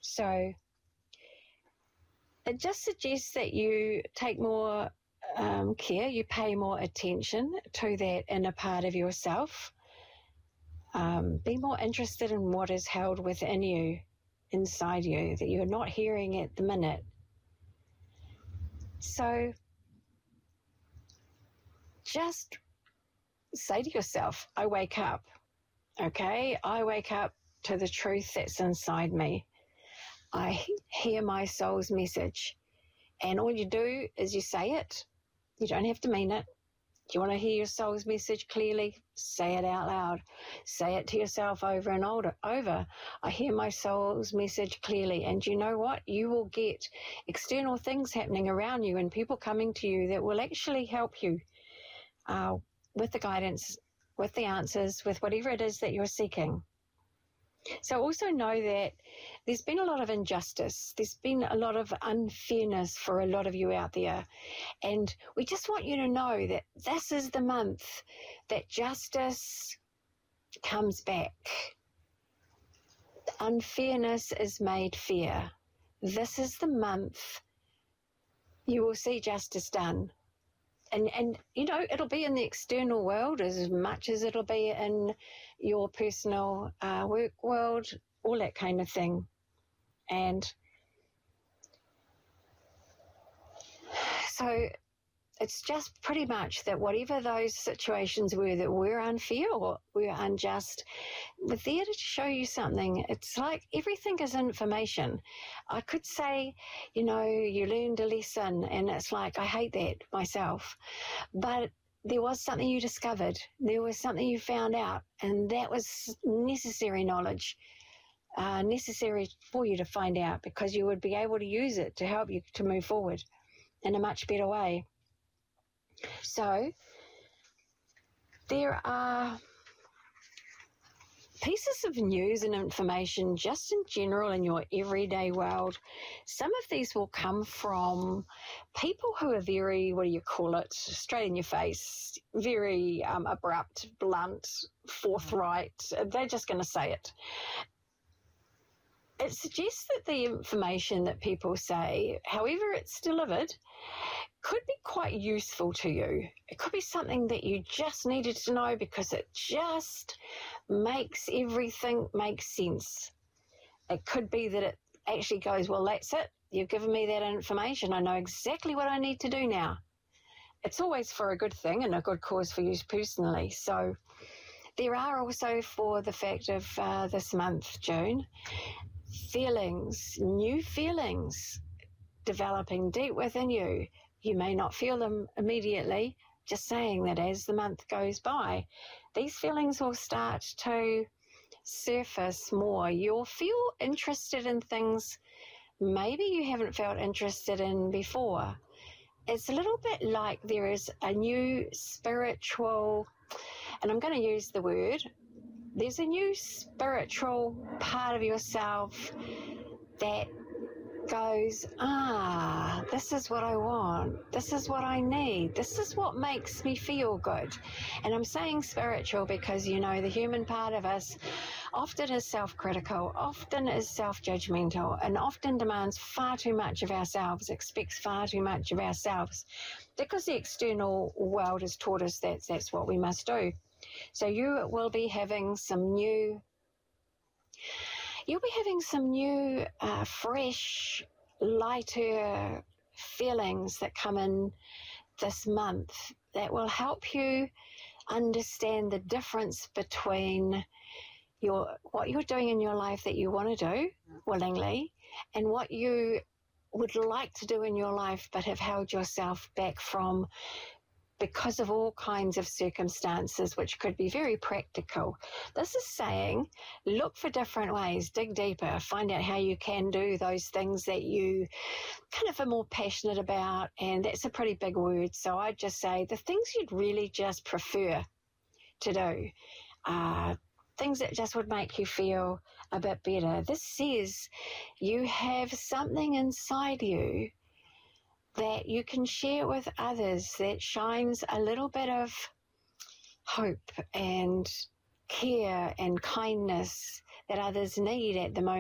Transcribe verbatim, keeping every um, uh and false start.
So it just suggests that you take more um, care, you pay more attention to that inner part of yourself. Um, be more interested in what is held within you, inside you, that you're not hearing at the minute. So just say to yourself, I wake up, okay? I wake up to the truth that's inside me. I hear my soul's message. And all you do is you say it. You don't have to mean it. Do you want to hear your soul's message clearly? Say it out loud. Say it to yourself over and over. over. I hear my soul's message clearly. And you know what? You will get external things happening around you and people coming to you that will actually help you uh, with the guidance, with the answers, with whatever it is that you're seeking. So also know that there's been a lot of injustice. There's been a lot of unfairness for a lot of you out there. And we just want you to know that this is the month that justice comes back. Unfairness is made fair. This is the month you will see justice done. And, and, you know, it'll be in the external world as much as it'll be in your personal uh, work world, all that kind of thing. And so it's just pretty much that whatever those situations were that were unfair or were unjust, we're there to show you something. It's like everything is information. I could say, you know, you learned a lesson and it's like, I hate that myself. But there was something you discovered. There was something you found out, and that was necessary knowledge, uh, necessary for you to find out, because you would be able to use it to help you to move forward in a much better way. So there are pieces of news and information just in general in your everyday world. Some of these will come from people who are very, what do you call it, straight in your face, very um, abrupt, blunt, forthright. They're just going to say it. It suggests that the information that people say, however it's delivered, could be quite useful to you. It could be something that you just needed to know because it just makes everything make sense. It could be that it actually goes, well, that's it. You've given me that information. I know exactly what I need to do now. It's always for a good thing and a good cause for you personally. So there are also, for the fact of uh, this month, June, feelings, new feelings developing deep within you. You may not feel them immediately, just saying that as the month goes by, these feelings will start to surface more. You'll feel interested in things maybe you haven't felt interested in before. It's a little bit like there is a new spiritual, and I'm going to use the word, there's a new spiritual part of yourself that goes, ah, this is what I want. This is what I need. This is what makes me feel good. And I'm saying spiritual because, you know, the human part of us often is self-critical, often is self-judgmental, and often demands far too much of ourselves, expects far too much of ourselves, because the external world has taught us that that's what we must do. So you will be having some new You'll be having some new, uh, fresh, lighter feelings that come in this month that will help you understand the difference between your what you're doing in your life that you want to do willingly and what you would like to do in your life but have held yourself back from because of all kinds of circumstances, which could be very practical. This is saying, look for different ways, dig deeper, find out how you can do those things that you kind of are more passionate about, and that's a pretty big word. So I'd just say the things you'd really just prefer to do, uh, things that just would make you feel a bit better. This says you have something inside you that you can share with others that shines a little bit of hope and care and kindness that others need at the moment.